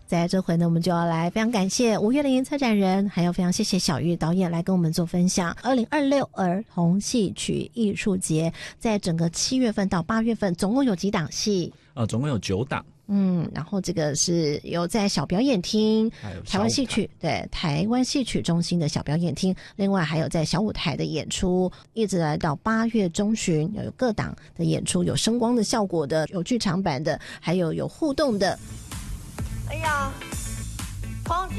在这回呢，我们就要来非常感谢5月龄策展人，还有非常谢谢小玉导演来跟我们做分享。2026儿童戏曲艺术节在整个7月份到8月份总共有几档戏？ 总共有9档。 然后这个是有在小表演厅，台湾戏曲，对，台湾戏曲中心的小表演厅，另外还有在小舞台的演出，一直来到8月中旬有各档的演出，有声光的效果的，有剧场版的，还有互动的。 哎呀，